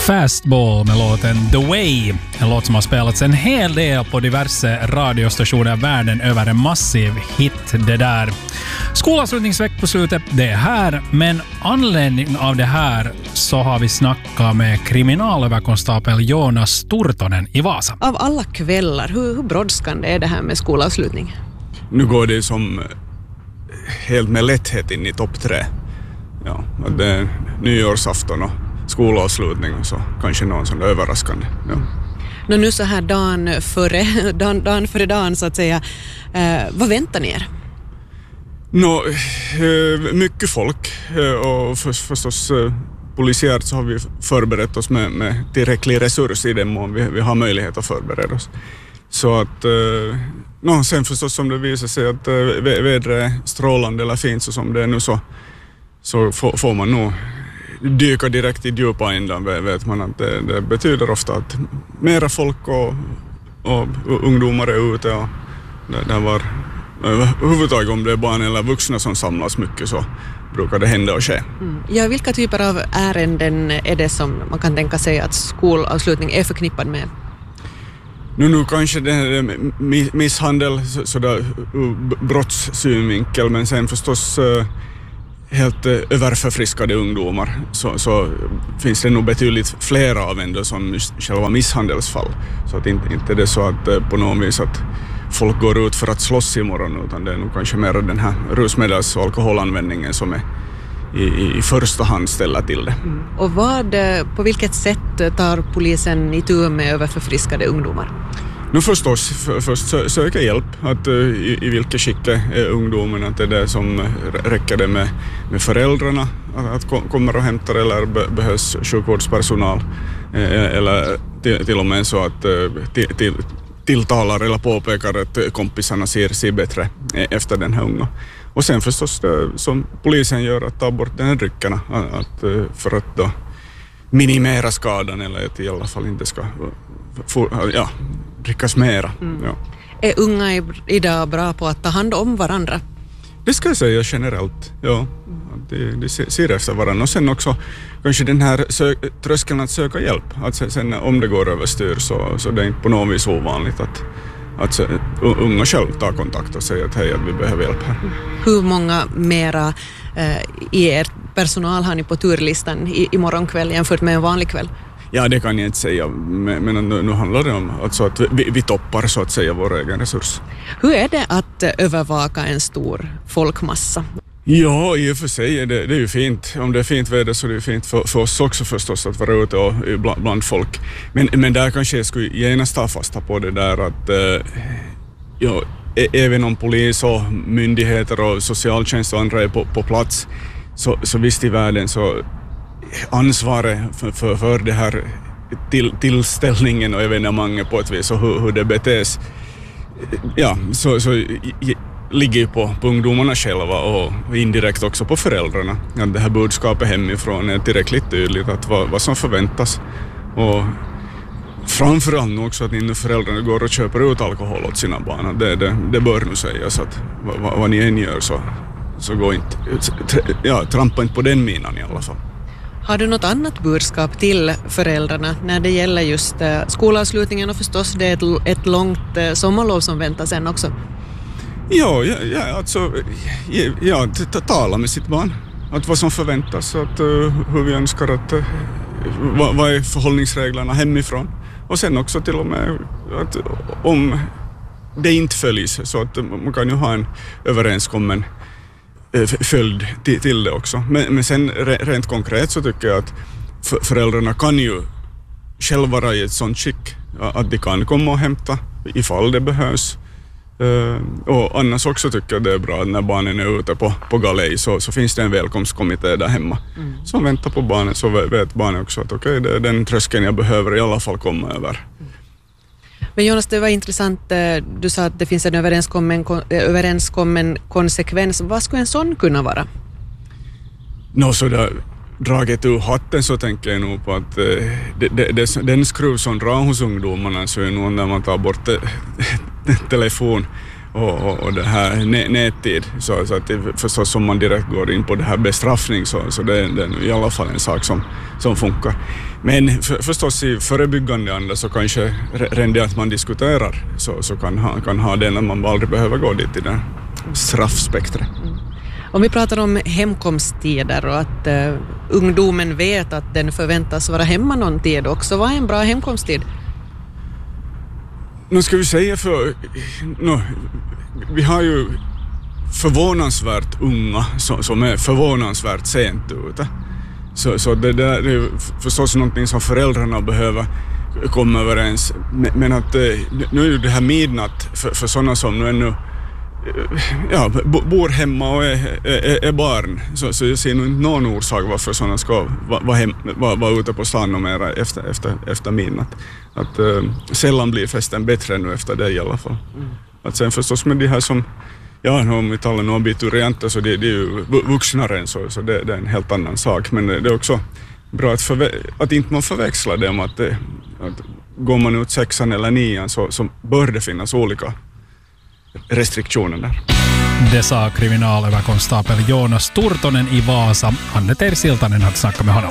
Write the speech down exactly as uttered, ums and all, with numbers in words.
Fastball med låten The Way, en låt som har spelats en hel del på diverse radiostationer världen över, en massiv hit det där. Skolavslutningsveck på slutet, det är här, men anledning av det här så har vi snackat med kriminalöverkonstapel Jonas Turtonen i Vasa. Av alla kvällar, hur, hur brådskande är det här med skolavslutning? Nu går det som helt med lätthet in i topp tre. Ja, det är nyårsafton och skolavslutning och så kanske någon sån överraskande. Ja. Nå, nu så här dagen före, dagen, dagen före dagen så att säga, eh, vad väntar ni er? Nå, eh, mycket folk eh, och för, förstås eh, polisiärt så har vi förberett oss med, med tillräcklig resurs i den mån vi, vi har möjlighet att förbereda oss. Så att, eh, no, sen förstås som det visar sig att eh, vädret är strålande eller fint så som det är nu så, så får, får man nog dyka direkt i djupa ändan, vet man att det, det betyder ofta att mera folk och, och ungdomar är ute och det, det var överhuvudtaget om det är barn eller vuxna som samlas mycket så brukar det hända och ske. Mm. Ja, vilka typer av ärenden är det som man kan tänka sig att skolavslutning är förknippad med? Nu, nu kanske det är misshandel, så, sådär brottssynvinkel, men sen förstås helt överförfriskade ungdomar så, så finns det nog betydligt fler av ändå som själva misshandelsfall. Så att inte, inte det är så att på något vis att folk går ut för att slåss imorgon, utan det är nog kanske mer den här rusmedels- och alkoholanvändningen som är i, i första hand ställa till det. Mm. Och vad, på vilket sätt tar polisen i tur med överförfriskade ungdomar? Nu förstås, för, först sö, söka hjälp, att uh, i, i vilket skick är ungdomen, att det är det som räcker det med, med föräldrarna, att, att kom, kommer och hämtar eller be, behövs sjukvårdspersonal, eh, eller till, till och med så att uh, till, till, tilltalar eller påpekar att kompisarna ser sig bättre efter den här unga. Och sen förstås det, som polisen gör, att ta bort den här dryckerna, att, uh, för att då minimera skadan eller att i alla fall inte ska for, ja, drickas mera. Mm. Ja. Är unga idag bra på att ta hand om varandra? Det ska jag säga generellt, ja. Det, det ser efter varandra. Och sen också kanske den här sö- tröskeln att söka hjälp. Att sen om det går överstyr så, så det är inte på något vis ovanligt att, att unga själv tar kontakt och säger att hej, att vi behöver hjälp här. Hur många mera eh, i er personal har ni på turlistan i, i morgonkväll jämfört med en vanlig kväll? Ja, det kan jag inte säga, men, men nu, nu handlar det om alltså att vi, vi toppar så att säga vår egen resurs. Hur är det att övervaka en stor folkmassa? Ja, i och för sig är det, det är ju fint. Om det är fint väder så är det fint för, för oss också förstås att vara ute och bland, bland folk. Men, men där kanske jag skulle genast ta fasta på det där att eh, ja, även om polis och myndigheter och socialtjänst och andra är på, på plats så, så visst i världen så ansvaret för, för, för det här till, tillställningen och evenemanget på ett vis och hur, hur det betes, ja, så, så i, ligger ju på, på ungdomarna själva och indirekt också på föräldrarna. Att det här budskapet hemifrån är tillräckligt tydligt att vad, vad som förväntas. Och framförallt också att inte föräldrarna går och köper ut alkohol åt sina barn. Det, det, det bör nu sägas att vad, vad ni än gör så, så gå inte, ja, trampa inte på den minan i alla fall. Har du något annat budskap till föräldrarna när det gäller just skolavslutningen och förstås det är ett, ett långt sommarlov som väntar sen också? Ja, ja, ja alltså ja, ja, tala med sitt barn. Att vad som förväntas, att, uh, hur vi önskar att uh, vad, vad är förhållningsreglerna hemifrån. Och sen också till och med att om det inte följs så att man kan ju ha en överenskommen följd till, till det också. Men, men sen rent konkret så tycker jag att för, föräldrarna kan ju själva vara i ett sånt skick att de kan komma och hämta ifall det behövs. Uh, och annars också tycker jag det är bra att när barnen är ute på, på galej så, så finns det en välkomstkommitté där hemma mm. som väntar på barnen, så vet barnen också att okej, okay, det är den tröskeln jag behöver i alla fall komma över. Mm. Men Jonas, det var intressant, du sa att det finns en överenskommen, överenskommen konsekvens. Vad skulle en sån kunna vara? Nå, så där draget ur hatten så tänker jag nog på att det, det, det, den skruv som drar hos ungdomarna så är nog när man tar bort te, te, telefon och, och, och det här nä- nättid. Så, så att det, förstås om man direkt går in på det här bestraffning så, så det, det är i alla fall en sak som, som funkar. Men för, förstås i förebyggande anda så kanske redan det att man diskuterar så, så kan, ha, kan ha det när man aldrig behöver gå dit i det straffspektret. Mm. Om vi pratar om hemkomsttider och att uh, ungdomen vet att den förväntas vara hemma någon tid också. Vad är en bra hemkomsttid? Nu ska vi säga för... Nu, vi har ju förvånansvärt unga som, som är förvånansvärt sent ute. Så, så det där är ju förstås någonting som föräldrarna behöver komma överens. Men, men att nu är ju det här midnatt för, för sådana som nu ännu ja, bor hemma och är, är, är barn. Så, så jag ser nog inte någon orsak varför sådana ska vara, vara, hem, vara, vara ute på stan och mera efter, efter, efter midnatt. Att äh, sällan blir festen bättre nu efter det i alla fall. Mm. Att sen förstås med de här som, ja, om vi talar om abiturienter så det, det är ju vuxnare än så, så det, det är en helt annan sak. Men det är också bra att, förve- att inte man förväxlar det om att, det, att går man ut sexan eller nian så, så bör det finnas olika restriktioner där. Det sa kriminalöverkonstapel Jonas Turtonen i Vasa. Anne Tersiltanen hade snackat med honom.